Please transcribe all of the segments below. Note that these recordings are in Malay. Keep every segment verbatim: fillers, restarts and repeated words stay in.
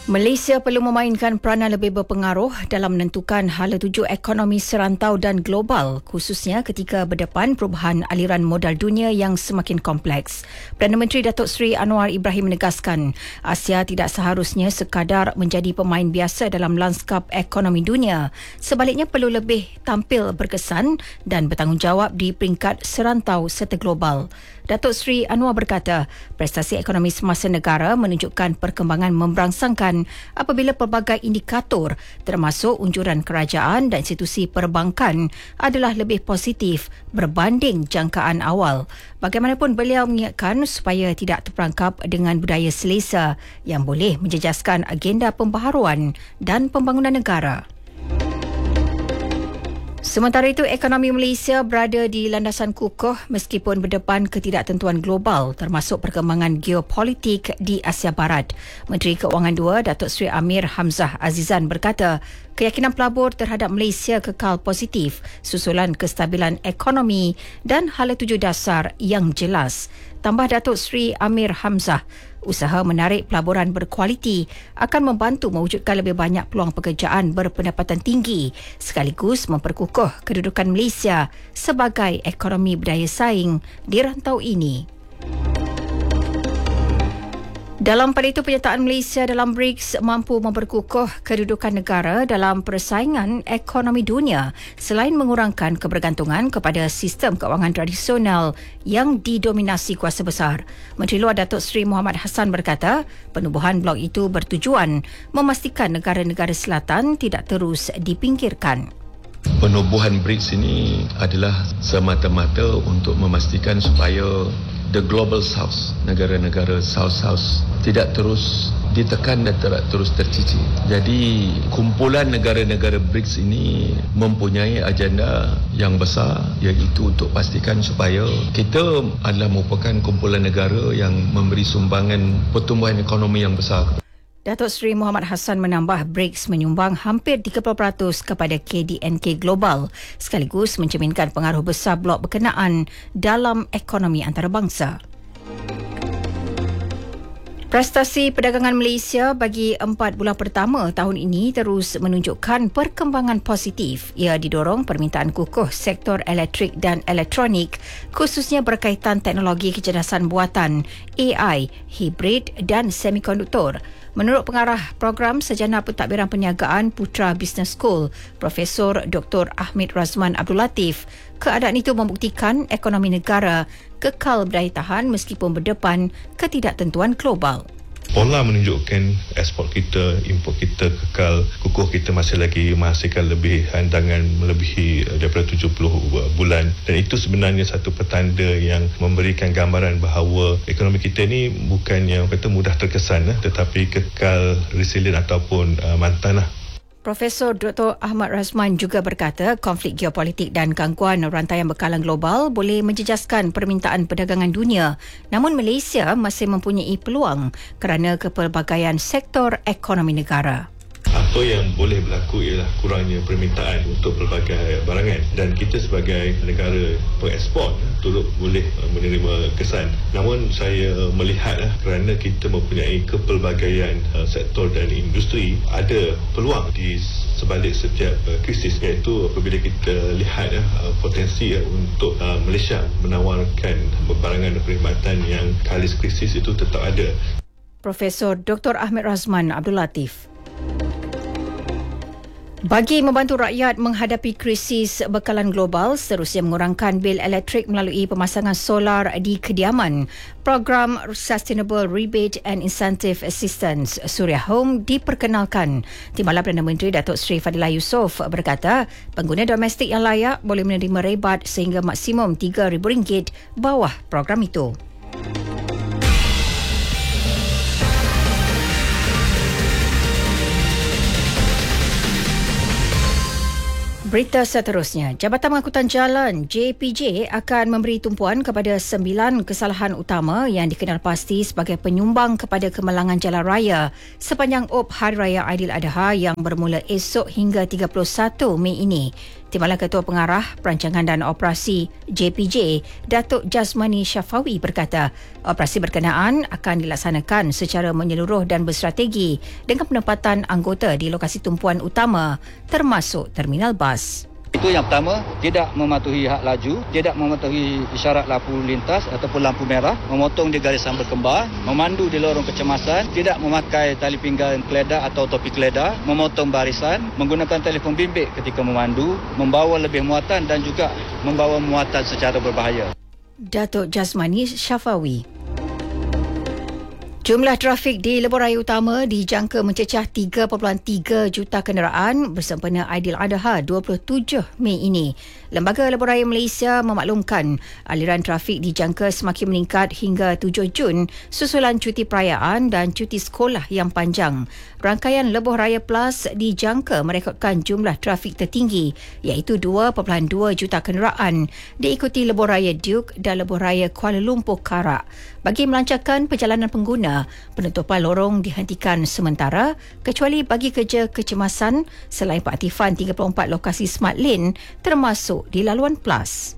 Malaysia perlu memainkan peranan lebih berpengaruh dalam menentukan hala tuju ekonomi serantau dan global, khususnya ketika berdepan perubahan aliran modal dunia yang semakin kompleks. Perdana Menteri Datuk Seri Anwar Ibrahim menegaskan, Asia tidak seharusnya sekadar menjadi pemain biasa dalam lanskap ekonomi dunia. Sebaliknya perlu lebih tampil berkesan dan bertanggungjawab di peringkat serantau serta global. Datuk Seri Anwar berkata, prestasi ekonomi semasa negara menunjukkan perkembangan memberangsangkan apabila pelbagai indikator termasuk unjuran kerajaan dan institusi perbankan adalah lebih positif berbanding jangkaan awal. Bagaimanapun beliau mengingatkan supaya tidak terperangkap dengan budaya selesa yang boleh menjejaskan agenda pembaharuan dan pembangunan negara. Sementara itu, ekonomi Malaysia berada di landasan kukuh meskipun berdepan ketidaktentuan global termasuk perkembangan geopolitik di Asia Barat. Menteri Keuangan dua, Datuk Seri Amir Hamzah Azizan berkata, keyakinan pelabur terhadap Malaysia kekal positif susulan kestabilan ekonomi dan hala tuju dasar yang jelas. Tambah Datuk Seri Amir Hamzah, usaha menarik pelaburan berkualiti akan membantu mewujudkan lebih banyak peluang pekerjaan berpendapatan tinggi sekaligus memperkukuh kedudukan Malaysia sebagai ekonomi berdaya saing di rantau ini. Dalam pada itu, penyertaan Malaysia dalam B R I C S mampu memperkukuh kedudukan negara dalam persaingan ekonomi dunia selain mengurangkan kebergantungan kepada sistem kewangan tradisional yang didominasi kuasa besar. Menteri Luar Datuk Seri Muhammad Hassan berkata, penubuhan blok itu bertujuan memastikan negara-negara selatan tidak terus dipinggirkan. Penubuhan B R I C S ini adalah semata-mata untuk memastikan supaya the global south, negara-negara south-south tidak terus ditekan dan tidak terus tercicir. Jadi kumpulan negara-negara B R I C S ini mempunyai agenda yang besar, iaitu untuk pastikan supaya kita adalah merupakan kumpulan negara yang memberi sumbangan pertumbuhan ekonomi yang besar. Datuk Seri Muhammad Hassan menambah B R I C S menyumbang hampir tiga puluh peratus kepada K D N K Global sekaligus mencerminkan pengaruh besar blok berkenaan dalam ekonomi antarabangsa. Prestasi perdagangan Malaysia bagi empat bulan pertama tahun ini terus menunjukkan perkembangan positif. Ia didorong permintaan kukuh sektor elektrik dan elektronik, khususnya berkaitan teknologi kecerdasan buatan, A I, hibrid dan semikonduktor. Menurut pengarah program Sarjana Pentadbiran Perniagaan Putra Business School, Profesor Doktor Ahmad Razman Abdul Latif, keadaan itu membuktikan ekonomi negara kekal berdaya tahan meskipun berdepan ketidaktentuan global. Pola menunjukkan ekspor kita, import kita kekal, kukuh kita masih lagi menghasilkan lebih handangan melebihi daripada tujuh puluh bulan, dan itu sebenarnya satu petanda yang memberikan gambaran bahawa ekonomi kita ni bukan yang kata mudah terkesan, tetapi kekal resilient ataupun uh, mantan lah. Profesor Doktor Ahmad Razman juga berkata konflik geopolitik dan gangguan rantaian bekalan global boleh menjejaskan permintaan perdagangan dunia. Namun Malaysia masih mempunyai peluang kerana kepelbagaian sektor ekonomi negara. Apa yang boleh berlaku ialah kurangnya permintaan untuk pelbagai barangan, dan kita sebagai negara pengeksport turut boleh menerima kesan. Namun saya melihat kerana kita mempunyai kepelbagaian sektor dan industri, ada peluang di sebalik setiap krisis, iaitu apabila kita lihat potensi untuk Malaysia menawarkan barangan dan perkhidmatan yang kalis krisis itu tetap ada. Profesor Doktor Ahmad Razman Abdul Latif. Bagi membantu rakyat menghadapi krisis bekalan global, seterusnya mengurangkan bil elektrik melalui pemasangan solar di kediaman, program Sustainable Rebate and Incentive Assistance Suria Home diperkenalkan. Timbalan Perdana Menteri Datuk Seri Fadilah Yusof berkata, pengguna domestik yang layak boleh menerima rebat sehingga maksimum tiga ribu ringgit bawah program itu. Berita seterusnya, Jabatan Pengangkutan Jalan J P J akan memberi tumpuan kepada sembilan kesalahan utama yang dikenal pasti sebagai penyumbang kepada kemalangan jalan raya sepanjang O P Hari Raya Aidiladha yang bermula esok hingga tiga puluh satu Mei ini. Timbalan Ketua Pengarah Perancangan dan Operasi J P J, Datuk Jazmani Syafawi berkata, operasi berkenaan akan dilaksanakan secara menyeluruh dan berstrategi dengan penempatan anggota di lokasi tumpuan utama termasuk terminal bas. Itu yang pertama, tidak mematuhi had laju, tidak mematuhi isyarat lampu lintas ataupun lampu merah, memotong di garisan berkembar, memandu di lorong kecemasan, tidak memakai tali pinggang keledar atau topi keledar, memotong barisan, menggunakan telefon bimbit ketika memandu, membawa lebih muatan dan juga membawa muatan secara berbahaya. Datuk Jazmani Syafawi. Jumlah trafik di lebuh raya utama dijangka mencecah tiga perpuluhan tiga juta kenderaan bersempena Aidiladha dua puluh tujuh Mei ini. Lembaga Lebuh Raya Malaysia memaklumkan aliran trafik dijangka semakin meningkat hingga tujuh Jun susulan cuti perayaan dan cuti sekolah yang panjang. Rangkaian Lebuh Raya Plus dijangka merekodkan jumlah trafik tertinggi iaitu dua perpuluhan dua juta kenderaan, diikuti Lebuh Raya Duke dan Lebuh Raya Kuala Lumpur Karak. Bagi melancarkan perjalanan pengguna, penutupan lorong dihentikan sementara kecuali bagi kerja kecemasan selain pengaktifan tiga puluh empat lokasi Smart Lane termasuk di laluan Plus.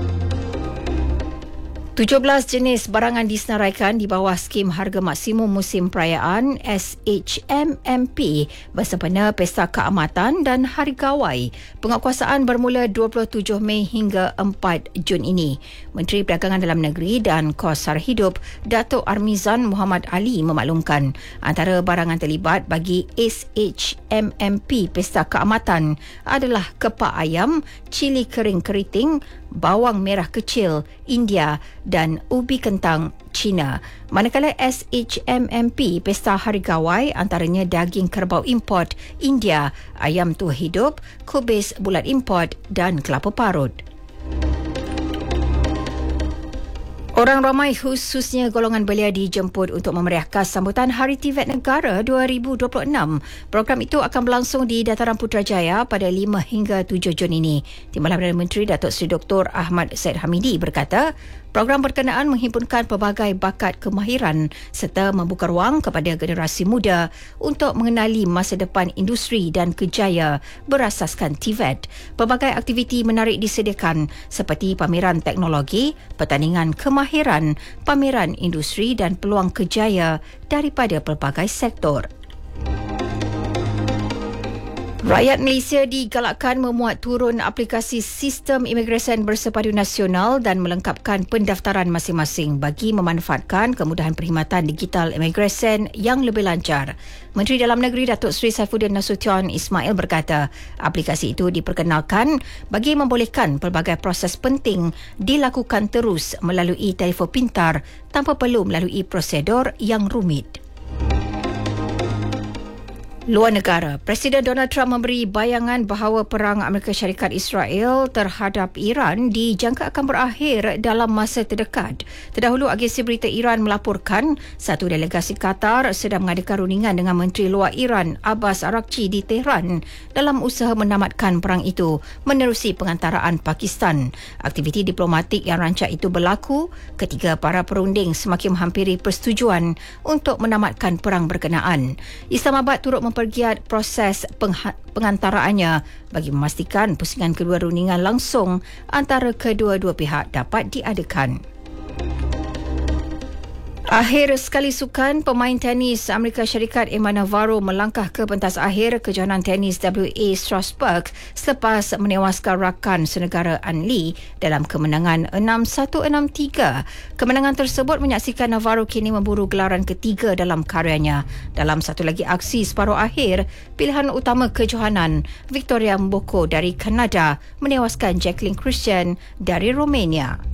tujuh belas jenis barangan disenaraikan di bawah skim harga maksimum musim perayaan S H M M P bersempena Pesta Keamatan dan Hari Gawai. Penguatkuasaan bermula dua puluh tujuh Mei hingga empat Jun ini. Menteri Perdagangan Dalam Negeri dan Kos Sara Hidup Datuk Armizan Muhammad Ali memaklumkan antara barangan terlibat bagi S H M M P Pesta Keamatan adalah kepak ayam, cili kering keriting, bawang merah kecil India dan ubi kentang Cina. Manakala S H M M P Pesta Hari Gawai antaranya daging kerbau import India, ayam tua hidup, kubis bulat import dan kelapa parut. Orang ramai khususnya golongan belia dijemput untuk memeriahkan sambutan Hari Tibet Negara dua ribu dua puluh enam. Program itu akan berlangsung di Dataran Putrajaya pada lima hingga tujuh Jun ini. Timbalan Perdana Menteri Datuk Seri Doktor Ahmad Said Hamidi berkata, program berkenaan menghimpunkan pelbagai bakat kemahiran serta membuka ruang kepada generasi muda untuk mengenali masa depan industri dan kerjaya berasaskan Tibet. Pelbagai aktiviti menarik disediakan seperti pameran teknologi, pertandingan kemahiran, pameran industri dan peluang kerjaya daripada pelbagai sektor. Rakyat Malaysia digalakkan memuat turun aplikasi sistem imigresen bersepadu nasional dan melengkapkan pendaftaran masing-masing bagi memanfaatkan kemudahan perkhidmatan digital imigresen yang lebih lancar. Menteri Dalam Negeri Datuk Seri Saifuddin Nasution Ismail berkata, aplikasi itu diperkenalkan bagi membolehkan pelbagai proses penting dilakukan terus melalui telefon pintar tanpa perlu melalui prosedur yang rumit. Luar negara, Presiden Donald Trump memberi bayangan bahawa perang Amerika Syarikat Israel terhadap Iran dijangka akan berakhir dalam masa terdekat. Terdahulu, agensi berita Iran melaporkan satu delegasi Qatar sedang mengadakan rundingan dengan Menteri Luar Iran Abbas Araghchi di Tehran dalam usaha menamatkan perang itu menerusi pengantaraan Pakistan. Aktiviti diplomatik yang rancak itu berlaku ketika para perunding semakin menghampiri persetujuan untuk menamatkan perang berkenaan. Islamabad turut mempergiat proses pengha- pengantaraannya bagi memastikan pusingan kedua rundingan langsung antara kedua-dua pihak dapat diadakan. Akhir sekali sukan, pemain tenis Amerika Syarikat Emma Navarro melangkah ke pentas akhir kejohanan tenis W A Strasbourg selepas menewaskan rakan senegara An Lee dalam kemenangan enam satu enam tiga. Kemenangan tersebut menyaksikan Navarro kini memburu gelaran ketiga dalam karyanya. Dalam satu lagi aksi separuh akhir, pilihan utama kejohanan Victoria Mboko dari Kanada menewaskan Jacqueline Christian dari Romania.